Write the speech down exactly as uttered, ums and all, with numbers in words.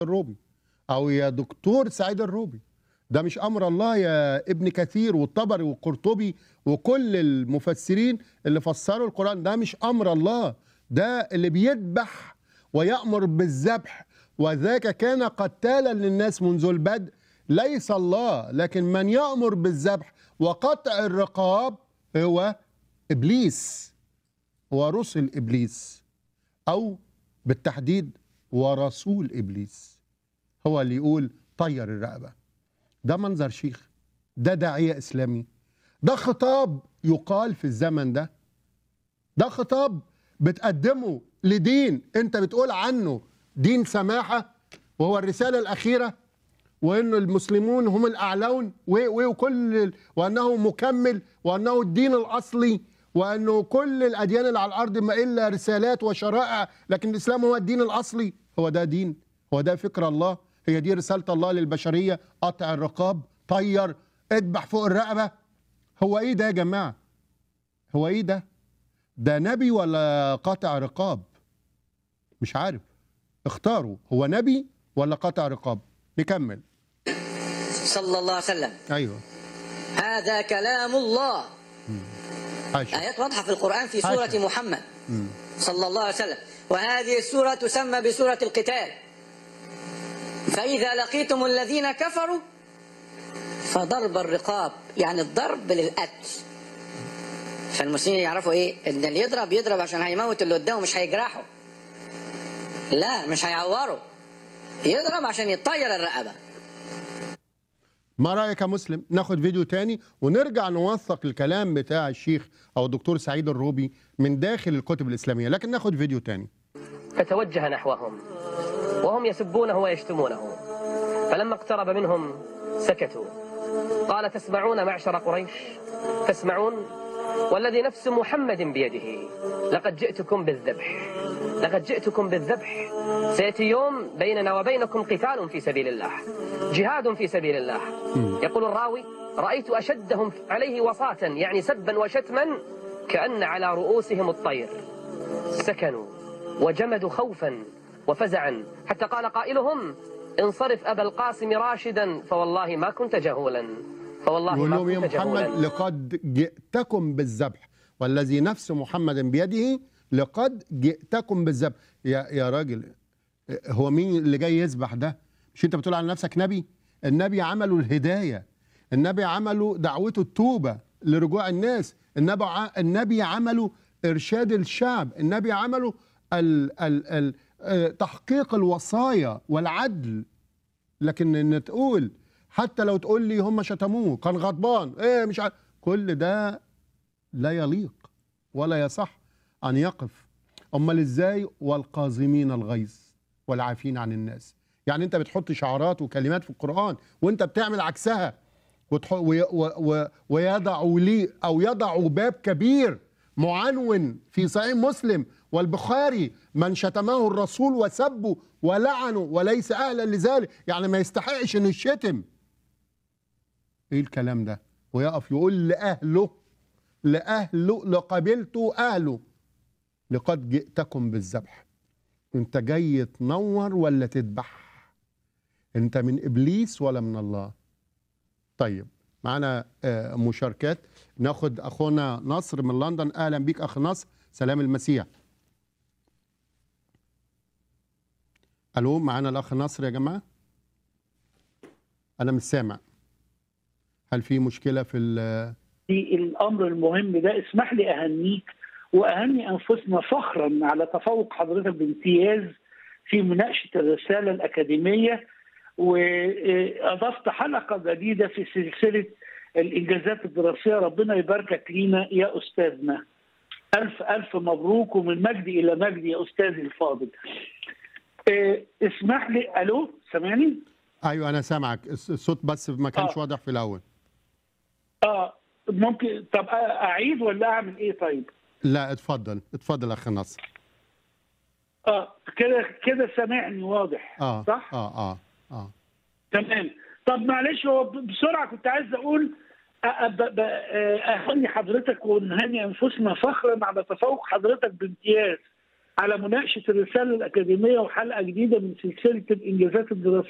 الروبي او يا دكتور سعيد الروبي. ده مش امر الله يا ابن كثير والطبري والقرطبي وكل المفسرين اللي فسروا القرآن. ده مش امر الله، ده اللي بيذبح ويأمر بالذبح وذاك كان قتالا للناس منذ البدء ليس الله، لكن من يأمر بالذبح وقطع الرقاب هو إبليس ورسل إبليس، أو بالتحديد ورسول إبليس هو اللي يقول طير الرقبة. ده منظر شيخ؟ ده داعية إسلامي؟ ده خطاب يقال في الزمن ده؟ ده خطاب بتقدمه لدين انت بتقول عنه دين سماحة وهو الرسالة الأخيرة وأن المسلمون هم الأعلون وكل وأنه مكمل وأنه الدين الأصلي وأنه كل الأديان اللي على الأرض ما إلا رسالات وشرائع، لكن الإسلام هو الدين الأصلي. هو ده دين؟ هو ده فكر الله؟ هي دي رسالة الله للبشرية؟ قطع الرقاب، طير، اذبح فوق الرقبة. هو إيه ده يا جماعة؟ هو إيه ده؟ ده نبي ولا قاطع رقاب؟ مش عارف، اختاروا هو نبي ولا قاطع رقاب. نكمل. صلى الله عليه وسلم. ايوه هذا كلام الله. عايشة. آيات واضحة في القرآن في سورة عايشة. محمد مم. صلى الله عليه وسلم. وهذه السورة تسمى بسورة القتال. فإذا لقيتم الذين كفروا فضرب الرقاب، يعني الضرب للقتل. فالمسلمين يعرفوا ايه؟ ان اللي يضرب يضرب عشان هيموت اللي قدامه، مش هيجرحه، لا مش هيعوره، يضرب عشان يطير الرقبة. ما رأيك يا مسلم؟ ناخد فيديو تاني ونرجع نوثق الكلام بتاع الشيخ أو الدكتور سعيد الروبي من داخل الكتب الإسلامية، لكن ناخد فيديو تاني. فتوجه نحوهم وهم يسبونه ويشتمونه، فلما اقترب منهم سكتوا. قال: تسمعون معشر قريش؟ تسمعون؟ والذي نفس محمد بيده لقد جئتكم بالذبح، لقد جئتكم بالذبح. سيأتي يوم بيننا وبينكم قتال في سبيل الله، جهاد في سبيل الله. يقول الراوي: رأيت أشدهم عليه وصاة، يعني سبا وشتما، كأن على رؤوسهم الطير. سكنوا وجمدوا خوفا وفزعا، حتى قال قائلهم: انصرف أبا القاسم راشدا فوالله ما كنت جهولا، فوالله ما يقول لهم كنت يا محمد جهولا. لقد جئتكم بالذبح والذي نفس محمد بيده لقد جئتكم بالذبح. يا يا راجل، هو مين اللي جاي يذبح ده؟ مش انت بتقول على نفسك نبي؟ النبي عمله الهداية، النبي عمله دعوته التوبة لرجوع الناس، النبي النبي عمله إرشاد الشعب، النبي عمله ال ال ال تحقيق الوصايا والعدل. لكن ان تقول حتى لو تقول لي هم شتموه كان غضبان ايه مش عارف، كل ده لا يليق ولا يصح ان يقف. امال ازاي؟ والقاظمين الغيظ والعافين عن الناس. يعني انت بتحط شعارات وكلمات في القرآن وانت بتعمل عكسها، ويضع لي او يضع باب كبير معنون في صحيح مسلم والبخاري: من شتمه الرسول وسبه ولعنه وليس اهلا لذلك، يعني ما يستحقش انه يشتم. ايه الكلام ده؟ ويقف يقول لاهله لاهله لقبيلته اهله: لقد جئتكم بالذبح. انت جاي تنور ولا تذبح؟ انت من ابليس ولا من الله؟ طيب معنا مشاركات. ناخد اخونا نصر من لندن. اهلا بيك اخ نصر، سلام المسيح. الو، معنا الاخ نصر يا جماعه؟ انا مش سامع. هل في مشكله في في الامر المهم ده؟ اسمح لي اهنيك واهني انفسنا فخرا على تفوق حضرتك بامتياز في مناقشه الرساله الاكاديميه، واضفت حلقه جديده في سلسله الانجازات الدراسيه. ربنا يباركك لينا يا استاذنا. الف الف مبروك ومن مجد الى مجد يا استاذي الفاضل. اسمح لي. الو، سامعني؟ ايوه انا سامعك، الصوت بس ما كانش آه. واضح في الاول. اه ممكن. طب اعيد ولا اعمل ايه؟ طيب لا اتفضل اتفضل اخ نصر. اه كده كده سامعني واضح؟ اه صح؟ اه اه اه تمام. طب معلش، هو بسرعه كنت عايز اقول اهني حضرتك ونهني انفسنا فخرا على تفوق حضرتك بامتياز على مناقشه الرساله الاكاديميه وحلقه جديده من سلسله الانجازات الدراسيه